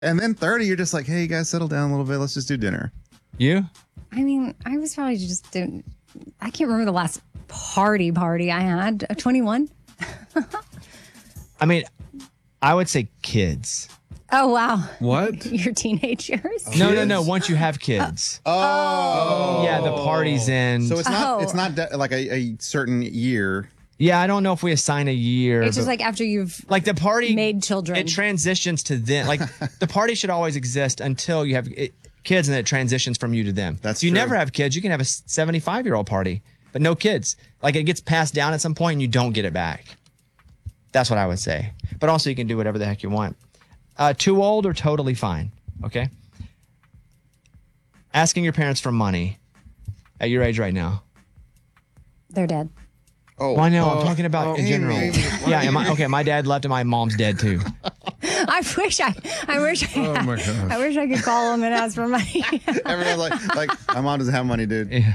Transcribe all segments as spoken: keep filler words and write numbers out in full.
And then thirty, you're just like, hey, you guys settle down a little bit. Let's just do dinner. You? I mean, I was probably just didn't. I can't remember the last party party I had. Uh, twenty-one. I mean, I would say kids. Oh, wow. What? Your teenage years? No, no, no. Once you have kids. Oh. Yeah, the parties end. So it's not Oh. it's not de- like a, a certain year. Yeah, I don't know if we assign a year. It's just but- like after you've like the party made children. It transitions to them. Like the party should always exist until you have it, kids, and then it transitions from you to them. That's if you true. never have kids, you can have a seventy-five year old party, but no kids. Like it gets passed down at some point, and you don't get it back. That's what I would say. But also, you can do whatever the heck you want. Uh, too old or totally fine. Okay. Asking your parents for money at your age right now. They're dead. Oh, Well, I know. oh, I'm talking about oh, in general. Amy, Yeah. Am I, okay. My dad left, and my mom's dead too. I wish I, I wish I, Oh, my gosh. I wish I could call them and ask for money. Everyone's like, like, my mom doesn't have money, dude. Yeah.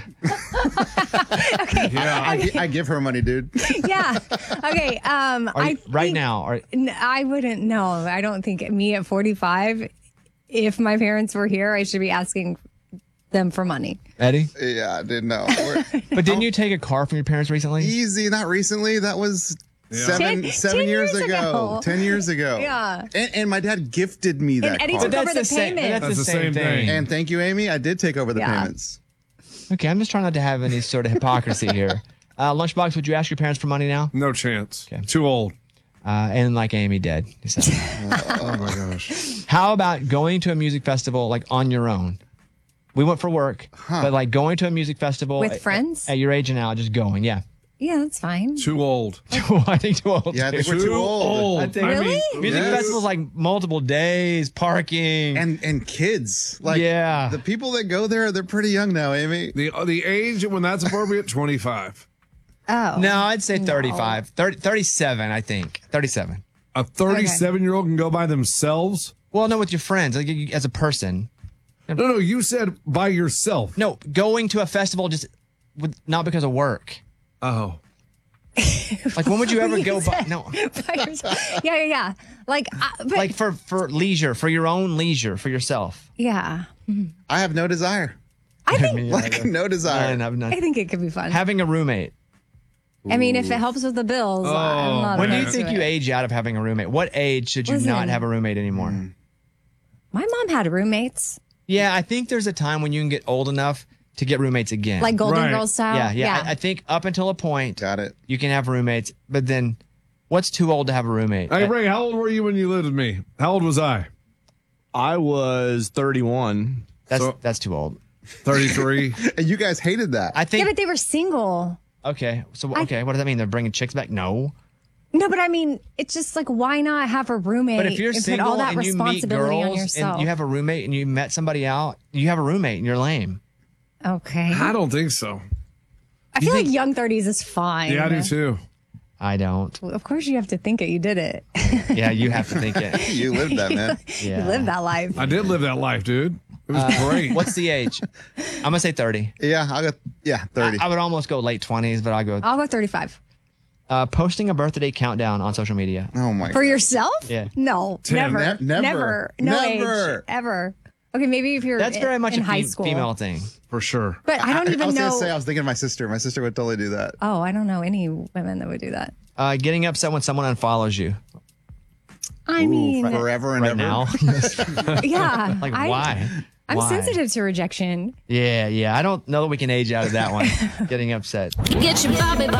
okay. Yeah. I, gi- I give her money, dude. Yeah. Okay. Um, Are I you, right think- now. Are, N- I wouldn't know. I don't think me at forty-five, if my parents were here, I should be asking them for money. Eddie? Yeah, I didn't know. We're- But didn't you take a car from your parents recently? Easy, not recently. That was seven Ten- seven ten years, years ago. ago. Ten years ago. Yeah. And, and my dad gifted me that And Eddie car. took over the same. but payment. That's, That's the, the same, same thing. thing. And thank you, Amy. I did take over the Yeah. payments. Okay, I'm just trying not to have any sort of hypocrisy here. Uh, Lunchbox, would you ask your parents for money now? No chance. Okay. Too old. Uh, and like Amy did. He said. Oh my gosh. How about going to a music festival like on your own? We went for work, but like going to a music festival With at- friends? at your age and now, just going. Yeah. Yeah, that's fine. Too old. I think too old. Yeah, I think too. we're too old. I think Really? music Yes. festivals like multiple days, parking. And and kids. Like Yeah. the people that go there, they're pretty young now, Amy. The the age when that's appropriate, twenty-five. Oh. no, I'd say thirty-five. thirty, thirty-seven, I think. thirty-seven. A thirty-seven year old can go by themselves? Well, no, with your friends, like you- as a person. No, no, you said by yourself. No, going to a festival just with, not because of work. Oh. Like when would you ever You go by? said- No, By yourself. yeah, yeah, yeah. Like, uh, but, like for for leisure, for your own leisure, for yourself. yeah. I have no desire. I think mean, Like no desire. I have none. I think it could be fun. Having a roommate. I mean, if it helps with the bills, I'm not When do you opposed think to you it. age out of having a roommate? What age should you Listen. not have a roommate anymore? My mom had roommates, Yeah, I think there's a time when you can get old enough to get roommates again. like Golden Right. Girls style. yeah, yeah. I, I think up until a point, Got it. you can have roommates, but then what's too old to have a roommate? Hey, Ray, how old were you when you lived with me? How old was I? I was thirty-one. that's so- that's too old. thirty-three. And you guys hated that. I yeah, think. but they were single. okay, so I- okay, what does that mean? They're bringing chicks back? No. No, but I mean, it's just like, why not have a roommate But if you're and put single all that and you meet responsibility on girls yourself? and you have a roommate and you met somebody out, you have a roommate and you're lame. okay. I don't think so. I feel like young thirties is fine. Yeah, I do too. I don't. Of course, you have to think it. You did it. Yeah, you have to think it. You lived that, man. Yeah. You lived that life. I did live that life, dude. It was great. What's the age? I'm gonna say thirty. Yeah, I'll go. Yeah, thirty. I, I would almost go late twenties, but I'll go I'll go thirty-five. uh, posting a birthday countdown on social media. oh my. For yourself? Yeah. No, Ten. never, Ne- never. never, no Never. age, ever. Okay, maybe if you're That's in, very much in a high fe- school. female thing. For sure. But I don't I, even I was know. gonna say I was thinking of my sister. My sister would totally do that. Oh, I don't know any women that would do that. Uh, getting upset when someone unfollows you I mean, Forever and right ever. now. yeah. Like I, why? I'm Why? sensitive to rejection. Yeah, yeah. I don't know that we can age out of that one. Getting upset. Get your Bobby